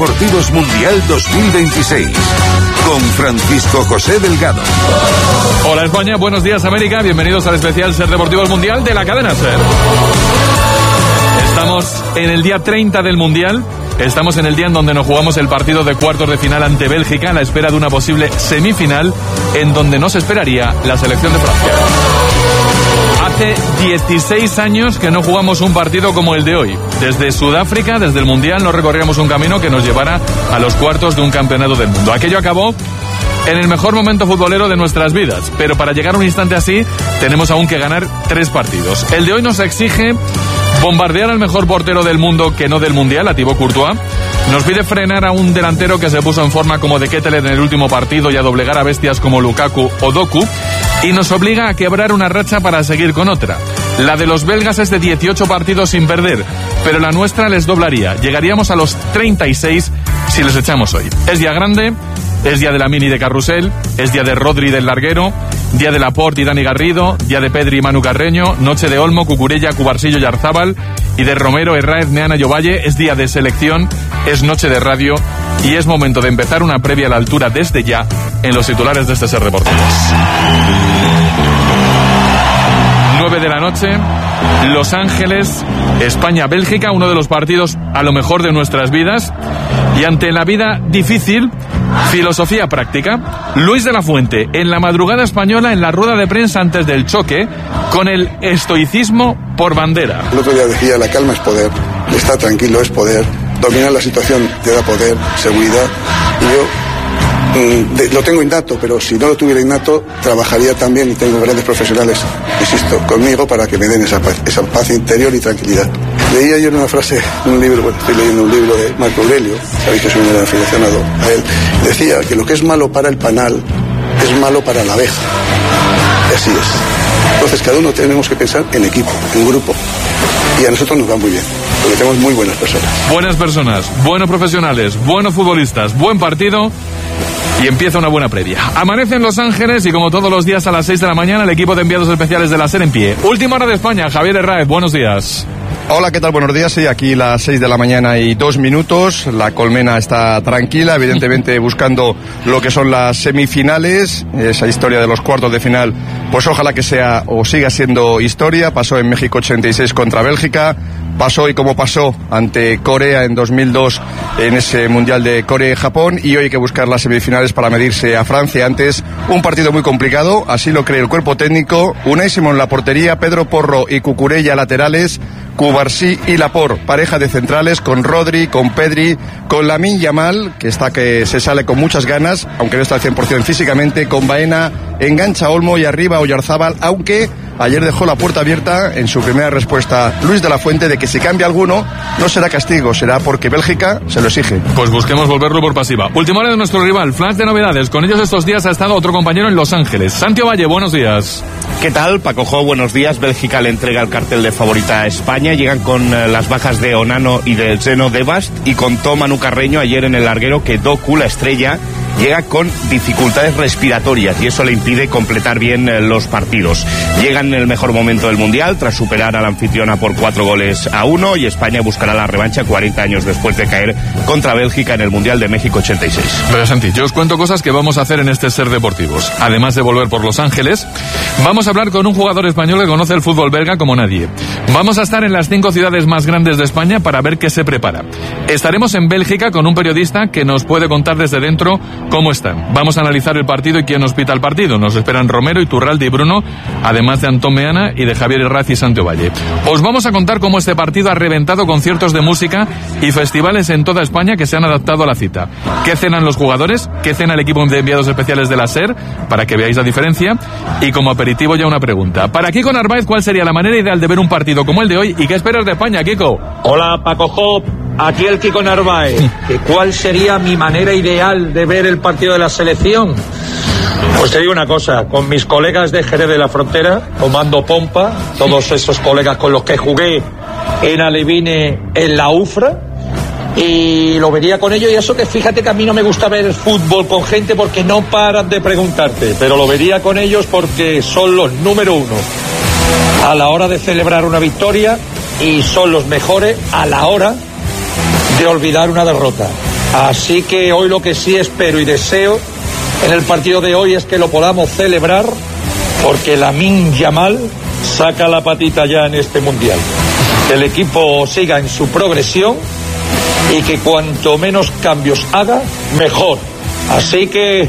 Deportivos Mundial 2026 con Francisco José Delgado. Hola España, buenos días América, bienvenidos al especial Ser Deportivos Mundial de la cadena Ser. Estamos en el día 30 del Mundial. Estamos en el día en donde nos jugamos el partido de cuartos de final ante Bélgica a la espera de una posible semifinal en donde nos esperaría la selección de Francia. Hace 16 años que no jugamos un partido como el de hoy. Desde Sudáfrica, desde el Mundial, no recorríamos un camino que nos llevara a los cuartos de un campeonato del mundo. Aquello acabó en el mejor momento futbolero de nuestras vidas, pero para llegar a un instante así tenemos aún que ganar 3 partidos. El de hoy nos exige bombardear al mejor portero del mundo que no del Mundial, a Thibaut Courtois. Nos pide frenar a un delantero que se puso en forma como de Ketelaere en el último partido y a doblegar a bestias como Lukaku o Doku. Y nos obliga a quebrar una racha para seguir con otra. La de los belgas es de 18 partidos sin perder, pero la nuestra les doblaría. Llegaríamos a los 36 si les echamos hoy. Es día grande, es día de la Mini de Carrusel, es día de Rodri del Larguero, día de Laporte y Dani Garrido, día de Pedri y Manu Carreño, noche de Olmo, Cucurella, Cubarsillo y Arzábal, y de Romero, Herráez, Neana y Ovalle. Es día de selección, es noche de radio y es momento de empezar una previa a la altura desde ya en los titulares de este Ser Deportivos. 9 de la noche, Los Ángeles, España-Bélgica, uno de los partidos a lo mejor de nuestras vidas. Y ante la vida difícil, filosofía práctica. Luis de la Fuente, en la madrugada española, en la rueda de prensa antes del choque, con el estoicismo por bandera. El otro día decía, la calma es poder, estar tranquilo es poder, dominar la situación te da poder, seguridad. Y yo lo tengo innato, pero si no lo tuviera innato, trabajaría también, y tengo grandes profesionales, insisto, conmigo para que me den esa paz interior y tranquilidad. Leía yo una frase en un libro, estoy leyendo un libro de Marco Aurelio, sabéis que soy un gran aficionado a él, decía que lo que es malo para el panal es malo para la abeja. Y así es. Entonces cada uno tenemos que pensar en equipo, en grupo, y a nosotros nos va muy bien, porque tenemos muy buenas personas. Buenas personas, buenos profesionales, buenos futbolistas, buen partido. Y empieza una buena previa. Amanece en Los Ángeles y como todos los días a las 6 de la mañana el equipo de enviados especiales de la SER en pie. Última hora de España, Javier Herráez, buenos días. Hola, ¿qué tal? Buenos días. Sí, aquí las 6 de la mañana y 2 minutos. La colmena está tranquila, evidentemente buscando lo que son las semifinales. Esa historia de los cuartos de final, pues ojalá que sea o siga siendo historia. Pasó en México 86 contra Bélgica. Pasó y como pasó ante Corea en 2002 en ese Mundial de Corea y Japón. Y hoy hay que buscar las semifinales para medirse a Francia. Antes, un partido muy complicado, así lo cree el cuerpo técnico. Unai Simón en la portería, Pedro Porro y Cucurella laterales, Cubarsí y Laporte, pareja de centrales con Rodri, con Pedri, con Lamine Yamal, que se sale con muchas ganas, aunque no está al 100% físicamente, con Baena, engancha Olmo y arriba Oyarzábal, aunque ayer dejó la puerta abierta en su primera respuesta Luis de la Fuente de que si cambia alguno no será castigo, será porque Bélgica se lo exige. Pues busquemos volverlo por pasiva. Última hora de nuestro rival, flash de novedades. Con ellos estos días ha estado otro compañero en Los Ángeles. Santi Ovalle, buenos días. ¿Qué tal? Paco Jo, buenos días. Bélgica le entrega el cartel de favorita a España. Llegan con las bajas de Onano y de Zeno Debast y contó Manu Carreño ayer en el larguero que Doku, la estrella, llega con dificultades respiratorias y eso le impide completar bien los partidos. Llegan en el mejor momento del Mundial tras superar a la anfitriona por 4-1 y España buscará la revancha 40 años después de caer contra Bélgica en el Mundial de México 86. Pero Santi, yo os cuento cosas que vamos a hacer en este Ser Deportivos. Además de volver por Los Ángeles, vamos a hablar con un jugador español que conoce el fútbol belga como nadie. Vamos a estar en las 5 ciudades más grandes de España para ver qué se prepara. Estaremos en Bélgica con un periodista que nos puede contar desde dentro cómo están. Vamos a analizar el partido y quién nos pita el partido. Nos esperan Romero, Iturralde y Bruno, además de Antón Meana y de Javier Herráez y Santi Ovalle. Os vamos a contar cómo este partido ha reventado conciertos de música y festivales en toda España que se han adaptado a la cita. ¿Qué cenan los jugadores? ¿Qué cena el equipo de enviados especiales de la SER? Para que veáis la diferencia. Y como aperitivo ya una pregunta. Para Kiko Narváez, ¿cuál sería la manera ideal de ver un partido como el de hoy? ¿Y qué esperas de España, Kiko? Hola, Paco Job. Aquí el Kiko Narváez. ¿Cuál sería mi manera ideal de ver el partido de la selección? Pues te digo una cosa, con mis colegas de Jerez de la Frontera, tomando pompa, todos esos colegas con los que jugué en Alevine, en la UFRA, y lo vería con ellos. Y eso que fíjate que a mí no me gusta ver fútbol con gente porque no paran de preguntarte, pero lo vería con ellos porque son los número uno a la hora de celebrar una victoria y son los mejores a la hora de olvidar una derrota. Así que hoy lo que sí espero y deseo en el partido de hoy es que lo podamos celebrar, porque Lamine Yamal saca la patita ya en este mundial. Que el equipo siga en su progresión y que cuanto menos cambios haga, mejor. Así que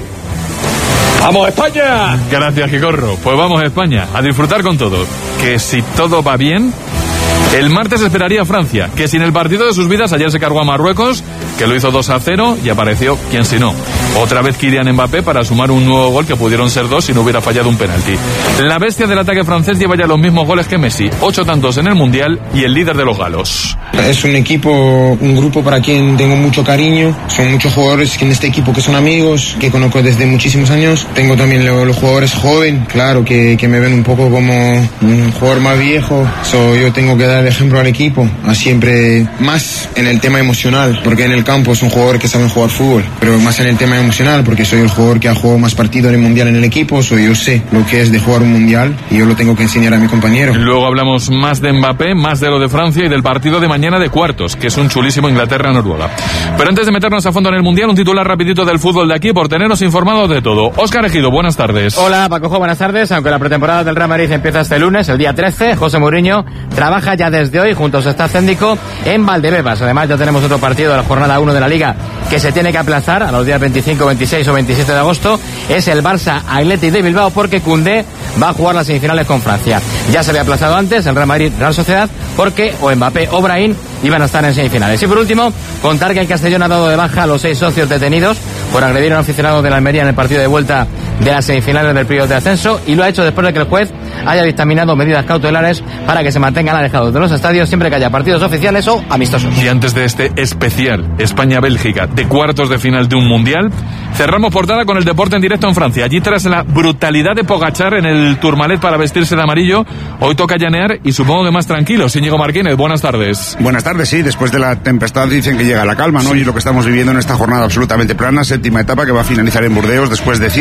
¡vamos España! Gracias, Gicorro. Pues vamos a España, a disfrutar con todo. Que si todo va bien, el martes esperaría Francia, que sin el partido de sus vidas ayer se cargó a Marruecos, que lo hizo 2-0 y apareció quien si no. Otra vez Kylian Mbappé para sumar un nuevo gol que pudieron ser 2 si no hubiera fallado un penalti. La bestia del ataque francés lleva ya los mismos goles que Messi, 8 tantos en el Mundial y el líder de los galos. Es un equipo, un grupo para quien tengo mucho cariño. Son muchos jugadores en este equipo que son amigos, que conozco desde muchísimos años. Tengo también los jugadores jóvenes, claro, que me ven un poco como un jugador más viejo. Yo tengo que dar el ejemplo al equipo, a siempre más en el tema emocional, porque en el campo es un jugador que sabe jugar fútbol, pero más en el tema emocional, porque soy el jugador que ha jugado más partidos en el Mundial en el equipo. Yo sé lo que es de jugar un Mundial y yo lo tengo que enseñar a mi compañero. Luego hablamos más de Mbappé, más de lo de Francia y del partido de mañana de cuartos, que es un chulísimo Inglaterra-Noruega. Pero antes de meternos a fondo en el Mundial, un titular rapidito del fútbol de aquí por tenernos informados de todo. Óscar Ejido, buenas tardes. Hola, Pacojo, buenas tardes. Aunque la pretemporada del Real Madrid empieza este lunes, el día 13, José Mourinho trabaja ya desde hoy junto a su staff técnico en Valdebebas. Además, ya tenemos otro partido de la jornada 1 de la Liga que se tiene que aplazar a los días 25, 26 o 27 de agosto. Es el Barça Athletic de Bilbao, porque Koundé va a jugar las semifinales con Francia. Ya se había aplazado antes el Real Madrid Real Sociedad, porque o Mbappé o Brahim iban a estar en semifinales. Y por último, contar que el Castellón ha dado de baja a los 6 socios detenidos por agredir a un aficionado de la Almería en el partido de vuelta de las semifinales del periodo de ascenso, y lo ha hecho después de que el juez haya dictaminado medidas cautelares para que se mantengan alejados de los estadios siempre que haya partidos oficiales o amistosos. Y antes de este especial España-Bélgica de cuartos de final de un mundial, cerramos portada con el deporte en directo en Francia. Allí, tras la brutalidad de Pogačar en el Tourmalet para vestirse de amarillo, hoy toca llanear y supongo que más tranquilos. Íñigo Martínez, buenas tardes. Buenas tardes, sí, después de la tempestad dicen que llega la calma, ¿no? Sí. Y lo que estamos viviendo en esta jornada absolutamente plana, séptima etapa que va a finalizar en Burdeos después de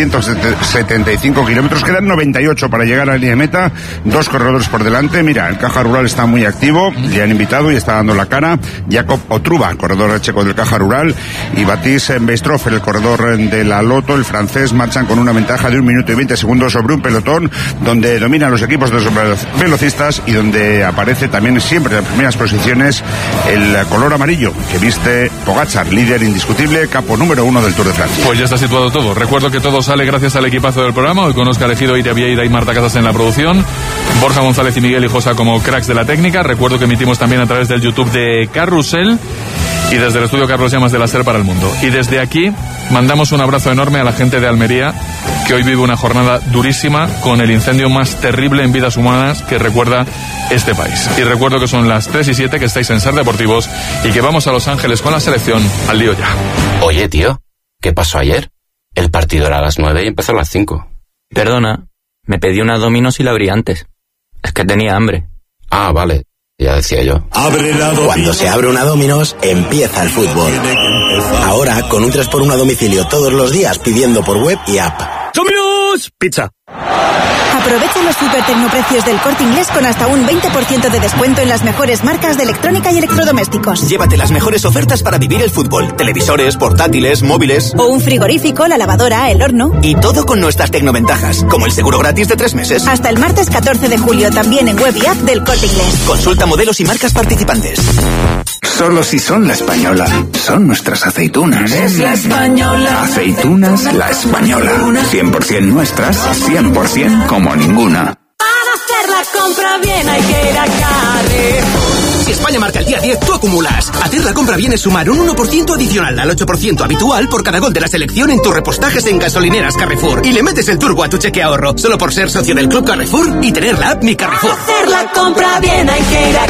175 kilómetros, quedan 98 para llegar a la línea de meta, 2 corredores por delante. Mira, el Caja Rural está muy activo, le han invitado y está dando la cara. Jakob Otruba, corredor checo del Caja Rural, y Baptiste Beistroff, el corredor de la Lotto, el francés, marchan con una ventaja de 1 minuto y 20 segundos sobre un pelotón donde dominan los equipos de los velocistas y donde aparece también siempre en las primeras posiciones el color amarillo que viste Pogačar, líder indiscutible, capo número 1 del Tour de Francia. Pues ya está situado todo. Recuerdo que todo sale gracias al equipazo del programa, hoy con Óscar Ejido, Iria Vieira y Marta Casas en la producción, Borja González y Miguel Hijosa como cracks de la técnica. Recuerdo que emitimos también a través del YouTube de Carrusel y desde el estudio Carlos Llamas de la SER para el mundo. Y desde aquí mandamos un abrazo enorme a la gente de Almería, que hoy vive una jornada durísima con el incendio más terrible en vidas humanas que recuerda este país. Y recuerdo que son las 3:07, que estáis en SER Deportivos y que vamos a Los Ángeles con la selección. Al lío ya. Oye, tío, ¿qué pasó ayer? El partido era a las 9 y empezó a las 5. Perdona, me pedí una Domino's y la abrí antes. Es que tenía hambre. Ah, vale. Ya decía yo. Cuando se abre una Domino's, empieza el fútbol. Ahora, con un 3x1 a domicilio todos los días, pidiendo por web y app. ¡Domino's! Pizza. Aprovecha los super tecnoprecios del Corte Inglés con hasta un 20% de descuento en las mejores marcas de electrónica y electrodomésticos. Llévate las mejores ofertas para vivir el fútbol. Televisores, portátiles, móviles. O un frigorífico, la lavadora, el horno. Y todo con nuestras tecnoventajas, como el seguro gratis de 3 meses. Hasta el martes 14 de julio, también en web y app del Corte Inglés. Consulta modelos y marcas participantes. Solo si son La Española. Son nuestras aceitunas. Es La Española. Aceitunas La Española. 100% nuestras, 100% como ninguna. Para hacer la compra bien hay que ir a Carrefour. Si España marca el día 10, tú acumulas. Hacer la compra bien es sumar un 1% adicional al 8% habitual por cada gol de la selección en tus repostajes en gasolineras Carrefour. Y le metes el turbo a tu cheque ahorro, solo por ser socio del Club Carrefour y tener la app Mi Carrefour. Para hacer la compra bien hay que ir a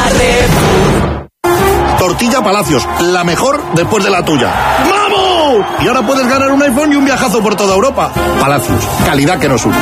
Carrefour. Tortilla Palacios, la mejor después de la tuya. ¡Vamos! Y ahora puedes ganar un iPhone y un viajazo por toda Europa. Palacios, calidad que nos une.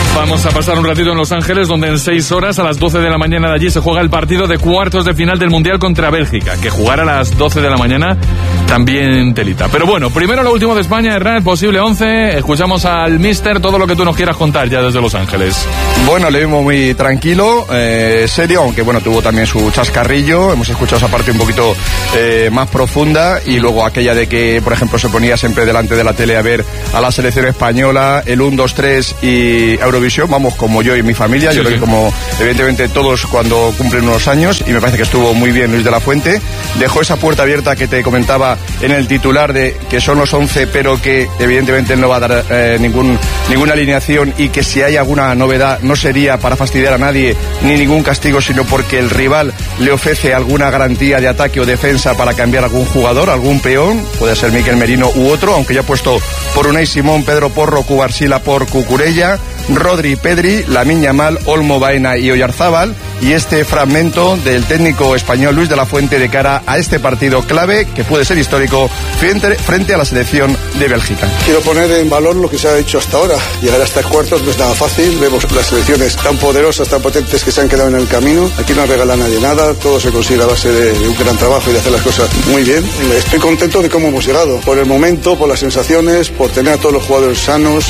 Vamos a pasar un ratito en Los Ángeles, donde en 6 horas, a las 12 de la mañana de allí, se juega el partido de cuartos de final del Mundial contra Bélgica. Que jugar a las 12 de la mañana también telita. Pero bueno, primero lo último de España, Hernán, el posible 11. Escuchamos al míster, todo lo que tú nos quieras contar ya desde Los Ángeles. Bueno, le vimos muy tranquilo, serio, aunque bueno, tuvo también su chascarrillo. Hemos escuchado esa parte un poquito más profunda, y luego aquella de que, por ejemplo, se ponía siempre delante de la tele a ver a la selección española, el 1, 2, 3 y Eurovisión, vamos, como yo y mi familia, yo creo que como evidentemente todos cuando cumplen unos años, y me parece que estuvo muy bien Luis de la Fuente. Dejó esa puerta abierta que te comentaba en el titular, de que son los 11, pero que evidentemente no va a dar ninguna alineación, y que si hay alguna novedad no sería para fastidiar a nadie ni ningún castigo, sino porque el rival le ofrece alguna garantía de ataque o defensa para cambiar algún jugador, algún peón, puede ser Mikel Merino u otro, aunque ya ha puesto por Unai Simón, Pedro Porro, Cubarsila por Cucurella, Rodri, Pedri, Lamine Yamal, Olmo, Baena y Oyarzábal, y este fragmento del técnico español Luis de la Fuente de cara a este partido clave que puede ser histórico frente a la selección de Bélgica. Quiero poner en valor lo que se ha hecho hasta ahora. Llegar hasta cuartos no es nada fácil. Vemos las selecciones tan poderosas, tan potentes que se han quedado en el camino. Aquí no regala a nadie nada, todo se consigue a base de un gran trabajo y de hacer las cosas muy bien. Estoy contento de cómo hemos llegado, por el momento, por las sensaciones, por tener a todos los jugadores sanos.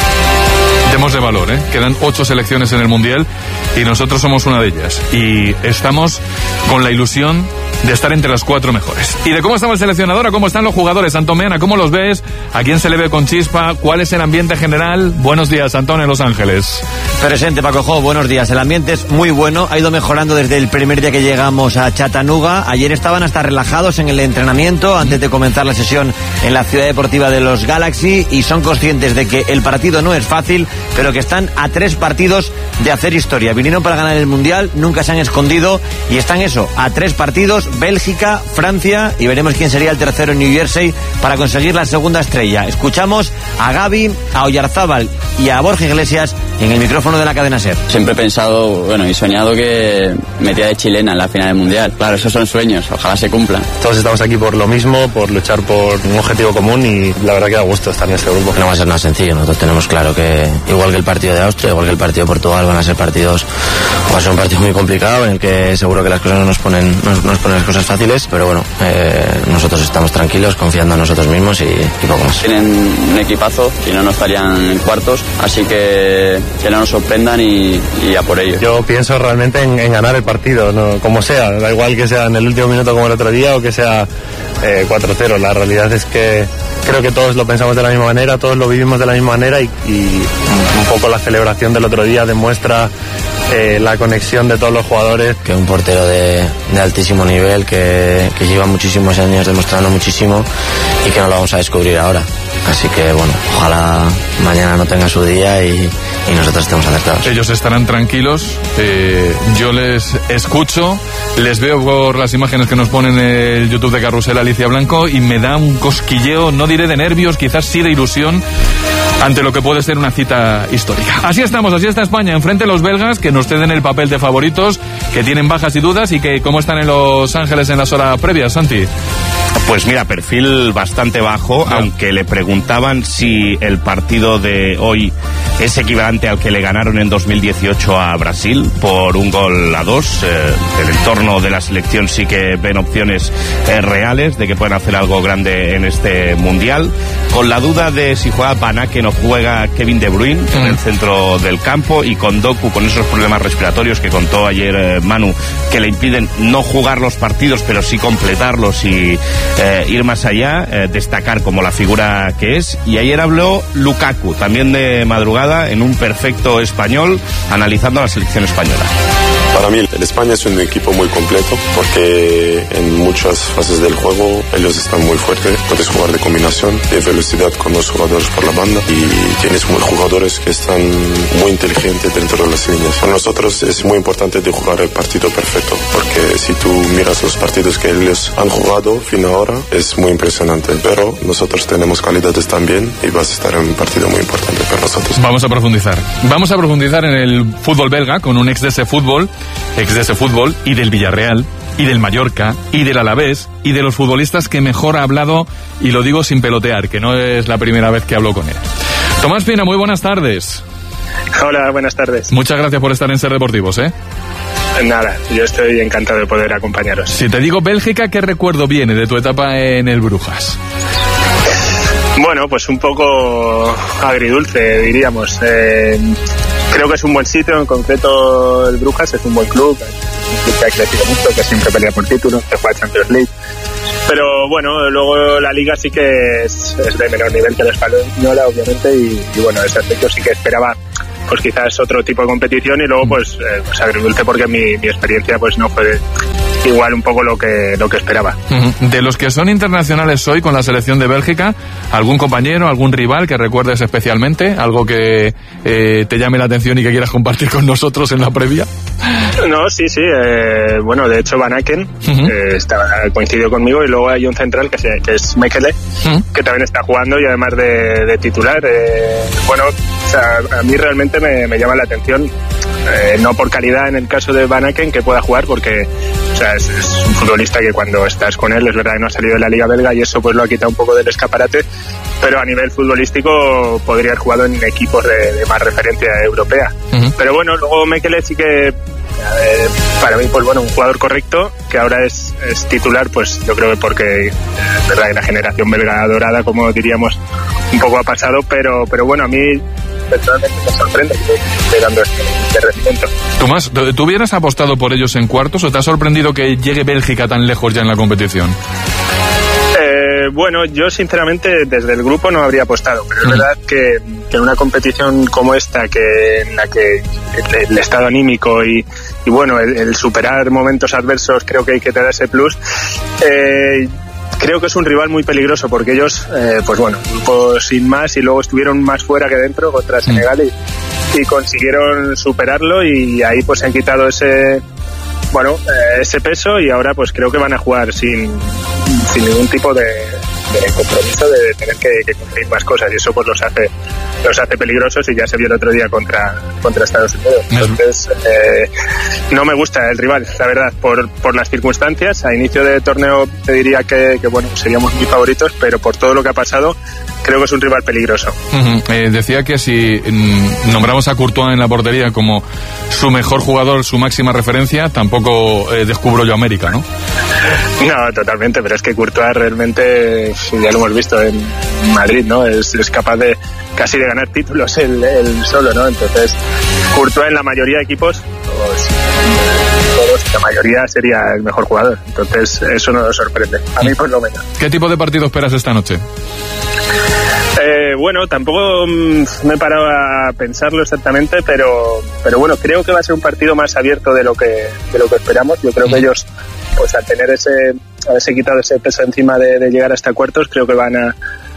Demos de valor, quedan 8 selecciones en el Mundial y nosotros somos una de ellas, y estamos con la ilusión de estar entre las 4 mejores. ¿Y de cómo estaba el seleccionador? ¿A cómo están los jugadores? Antón Meana, ¿cómo los ves? ¿A quién se le ve con chispa? ¿Cuál es el ambiente general? Buenos días, Antón, en Los Ángeles. Presente, Paco Jo, buenos días. El ambiente es muy bueno, ha ido mejorando desde el primer día que llegamos a Chattanooga. Ayer estaban hasta relajados en el entrenamiento antes de comenzar la sesión en la ciudad deportiva de los Galaxy, y son conscientes de que el partido no es fácil, pero que están a 3 partidos de hacer historia. Vinieron para ganar el Mundial, nunca se han escondido, y están a 3 partidos, Bélgica, Francia, y veremos quién sería el tercero en New Jersey para conseguir la segunda estrella. Escuchamos a Gavi, a Oyarzábal y a Borja Iglesias en el micrófono de la cadena SER. Siempre he pensado, y soñado que metía de chilena en la final del Mundial. Claro, esos son sueños, ojalá se cumplan. Todos estamos aquí por lo mismo, por luchar por un objetivo común, y la verdad que da gusto estar en este grupo. No va a ser nada sencillo, nosotros tenemos claro que igual que el partido de Austria, igual que el partido de Portugal, va a ser un partido muy complicado en el que seguro que las cosas no nos ponen las cosas fáciles, pero bueno, nosotros estamos tranquilos, confiando en nosotros mismos y poco más. Tienen un equipazo y no nos estarían en cuartos, así que no nos sorprendan y a por ello. Yo pienso realmente en ganar el partido, ¿no? Como sea, da igual que sea en el último minuto como el otro día o que sea 4-0. La realidad es que creo que todos lo pensamos de la misma manera, todos lo vivimos de la misma manera, y un poco la celebración del otro día demuestra la conexión de todos los jugadores. Que un portero de altísimo nivel, que lleva muchísimos años demostrando muchísimo, y que no lo vamos a descubrir ahora. Así que bueno, ojalá mañana no tenga su día y nosotros estemos acertados. Ellos estarán tranquilos, yo les escucho, les veo por las imágenes que nos ponen en el YouTube de Carrusel Alicia Blanco, y me da un cosquilleo, no diré de nervios, quizás sí de ilusión, ante lo que puede ser una cita histórica. Así estamos, así está España, enfrente de los belgas, que nos ceden el papel de favoritos, que tienen bajas y dudas, y que cómo están en Los Ángeles en las horas previas, Santi. Pues mira, perfil bastante bajo, aunque le preguntaban si el partido de hoy es equivalente al que le ganaron en 2018 a Brasil por 1-2. El entorno de la selección sí que ven opciones reales de que pueden hacer algo grande en este Mundial. Con la duda de si juega Baná, que no juega Kevin De Bruyne en el centro del campo, y con Doku con esos problemas respiratorios que contó ayer Manu, que le impiden no jugar los partidos pero sí completarlos y ir más allá, destacar como la figura que es. Y ayer habló Lukaku, también de madrugada, en un perfecto español, analizando a la selección española. Para mí el España es un equipo muy completo, porque en muchas fases del juego ellos están muy fuertes. Puedes jugar de combinación, de velocidad con los jugadores por la banda, y tienes jugadores que están muy inteligentes dentro de las líneas. Para nosotros es muy importante de jugar el partido perfecto, porque si tú miras los partidos que ellos han jugado fin ahora, es muy impresionante. Pero nosotros tenemos calidades también, y vas a estar en un partido muy importante para nosotros. Vamos a profundizar en el fútbol belga con un ex de ese fútbol y del Villarreal y del Mallorca y del Alavés y de los futbolistas que mejor ha hablado, y lo digo sin pelotear, que no es la primera vez que hablo con él. Tomás Pina, muy buenas tardes. Hola, buenas tardes. Muchas gracias por estar en Ser Deportivos, ¿eh? Nada, yo estoy encantado de poder acompañaros. Si te digo Bélgica, ¿qué recuerdo viene de tu etapa en el Brujas? Bueno, pues un poco agridulce, diríamos. Creo que es un buen sitio, en concreto el Brujas es un buen club, un club que ha crecido mucho, que siempre pelea por títulos, que juega Champions League. Pero bueno, luego la liga sí que es de menor nivel que la española, obviamente, y bueno, ese aspecto sí que esperaba pues quizás otro tipo de competición, y luego pues agridulce porque mi experiencia pues no fue igual un poco lo que esperaba. De los que son internacionales hoy con la selección de Bélgica, ¿algún compañero, algún rival que recuerdes especialmente? ¿Algo que te llame la atención y que quieras compartir con nosotros en la previa? No, sí, bueno, de hecho Van Aken coincidió conmigo, y luego hay un central que es Mekele, que también está jugando y además de titular. Bueno, o sea, a mí realmente me llama la atención, no por calidad en el caso de Van Aken que pueda jugar, porque o sea, es un futbolista que cuando estás con él es verdad que no ha salido de la liga belga y eso pues lo ha quitado un poco del escaparate, pero a nivel futbolístico podría haber jugado en equipos de más referencia europea. Pero bueno, luego Mekele sí que para mí pues bueno, un jugador correcto que ahora es titular, pues yo creo que porque es verdad que la generación belga dorada, como diríamos, un poco ha pasado, pero bueno, a mí personalmente me sorprende que esté dando este rendimiento. Tomás, ¿tú hubieras apostado por ellos en cuartos o te ha sorprendido que llegue Bélgica tan lejos ya en la competición? Bueno, yo sinceramente desde el grupo no habría apostado, pero es verdad que en una competición como esta, en la que el estado anímico y bueno, el superar momentos adversos creo que hay que te da ese plus. Creo que es un rival muy peligroso porque ellos, pues bueno, grupo sin más, y luego estuvieron más fuera que dentro contra Senegal y consiguieron superarlo, y ahí pues se han quitado ese peso, y ahora pues creo que van a jugar sin ningún tipo de compromiso de tener que conseguir más cosas, y eso pues los hace peligrosos, y ya se vio el otro día contra Estados Unidos. Entonces no me gusta el rival, la verdad, por las circunstancias. A inicio de torneo te diría que bueno, seríamos muy favoritos, pero por todo lo que ha pasado creo que es un rival peligroso. Decía que si nombramos a Courtois en la portería como su mejor jugador, su máxima referencia, tampoco descubro yo América, ¿no? No, totalmente, pero es que Courtois realmente, ya lo hemos visto en Madrid, ¿no? Es capaz de casi de ganar títulos él solo, ¿no? Entonces, Courtois en la mayoría de equipos, la mayoría sería el mejor jugador. Entonces, eso no nos sorprende, a mí por lo menos. ¿Qué tipo de partido esperas esta noche? Bueno, tampoco me he parado a pensarlo exactamente, pero bueno, creo que va a ser un partido más abierto de lo que esperamos. Yo creo que ellos, pues al tener haberse quitado ese peso encima de llegar hasta cuartos, creo que van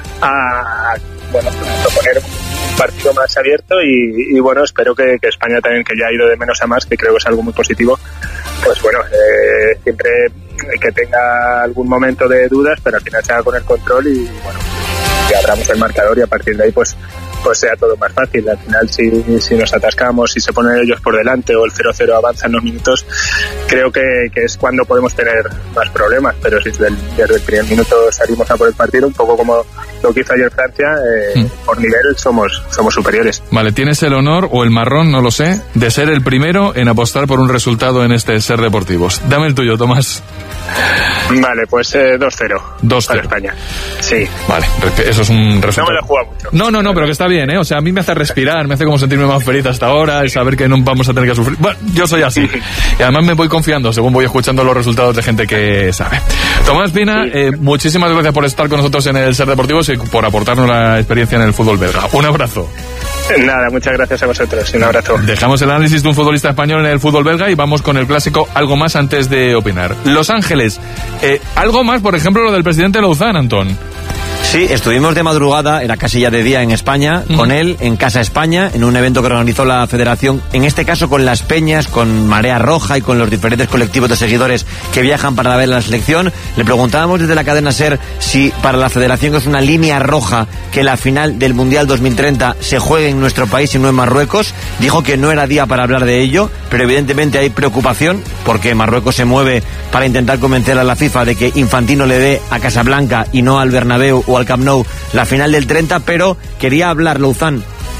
a proponer un partido más abierto, y bueno, espero que España también, que ya ha ido de menos a más, que creo que es algo muy positivo, pues bueno, siempre que tenga algún momento de dudas, pero al final se haga con el control, y bueno, que abramos el marcador, y a partir de ahí pues sea todo más fácil. Al final si nos atascamos, si se ponen ellos por delante o el 0-0 avanza en los minutos, creo que es cuando podemos tener más problemas, pero si desde el primer minuto salimos a por el partido, un poco como lo que hizo ayer Francia, por nivel somos superiores. Vale, tienes el honor o el marrón, no lo sé, de ser el primero en apostar por un resultado en este Ser Deportivos. Dame el tuyo, Tomás. Vale, pues 2-0 para España. Sí. Vale, eso es un resultado. No me lo he jugado mucho. No, pero que está bien, ¿eh? O sea, a mí me hace respirar, me hace como sentirme más feliz hasta ahora y saber que no vamos a tener que sufrir. Bueno, yo soy así. Y además me voy confiando según voy escuchando los resultados de gente que sabe. Tomás Pina, muchísimas gracias por estar con nosotros en el Ser Deportivos y por aportarnos la experiencia en el fútbol belga. Un abrazo. Nada, muchas gracias a vosotros. Un abrazo. Dejamos el análisis de un futbolista español en el fútbol belga y vamos con el clásico algo más antes de opinar. Los Ángeles. Algo más, por ejemplo, lo del presidente Louzán, Antón. Sí, estuvimos de madrugada, era casi ya de día en España, con él en Casa España, en un evento que organizó la Federación, en este caso con las Peñas, con Marea Roja y con los diferentes colectivos de seguidores que viajan para ver la selección. Le preguntábamos desde la cadena SER si para la Federación es una línea roja que la final del Mundial 2030 se juegue en nuestro país y no en Marruecos. Dijo que no era día para hablar de ello, pero evidentemente hay preocupación porque Marruecos se mueve para intentar convencer a la FIFA de que Infantino le dé a Casablanca y no al Bernabéu o al Camp Nou la final del 30, pero quería hablar Louzán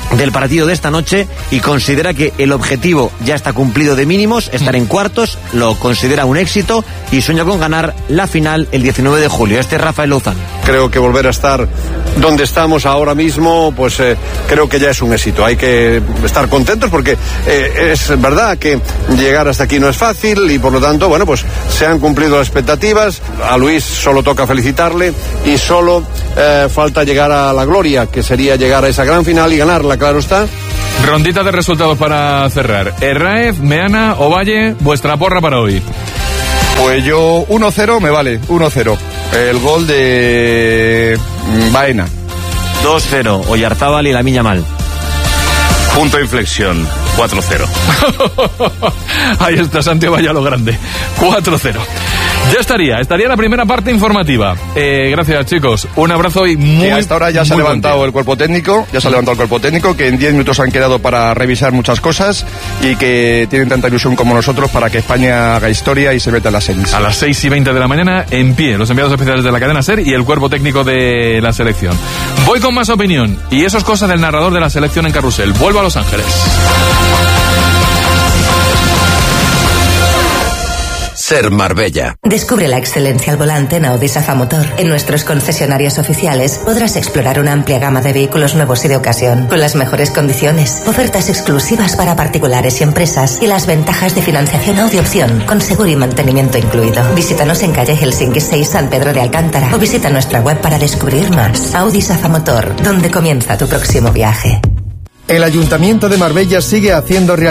del partido de esta noche y considera que el objetivo ya está cumplido de mínimos, estar en cuartos, lo considera un éxito y sueña con ganar la final el 19 de julio. Este es Rafael Lozano. Creo que volver a estar donde estamos ahora mismo, pues creo que ya es un éxito. Hay que estar contentos porque es verdad que llegar hasta aquí no es fácil y por lo tanto, bueno, pues se han cumplido las expectativas. A Luis solo toca felicitarle y solo falta llegar a la gloria, que sería llegar a esa gran final y ganarla, claro está. Rondita de resultados para cerrar. Herráez, Meana, Ovalle, vuestra porra para hoy. Pues yo 1-0 me vale, 1-0. El gol de Baena. 2-0, Oyarzábal y Lamine Yamal. Punto de inflexión, 4-0. Ahí está Santiago Vaya lo grande, 4-0. Ya estaría la primera parte informativa. Gracias, chicos. Un abrazo y muy... hasta ahora ya se ha levantado el cuerpo técnico, que en 10 minutos han quedado para revisar muchas cosas y que tienen tanta ilusión como nosotros para que España haga historia y se meta en las semis. A las 6:20 de la mañana, en pie, los enviados especiales de la cadena SER y el cuerpo técnico de la selección. Voy con más opinión, y eso es cosa del narrador de la selección en Carrusel. Vuelvo a Los Ángeles. SER Marbella. Descubre la excelencia al volante en Audi Safa Motor. En nuestros concesionarios oficiales podrás explorar una amplia gama de vehículos nuevos y de ocasión, con las mejores condiciones, ofertas exclusivas para particulares y empresas y las ventajas de financiación Audi Opción, con seguro y mantenimiento incluido. Visítanos en calle Helsinki 6, San Pedro de Alcántara, o visita nuestra web para descubrir más. Audi Safa Motor, donde comienza tu próximo viaje. El Ayuntamiento de Marbella sigue haciendo realidad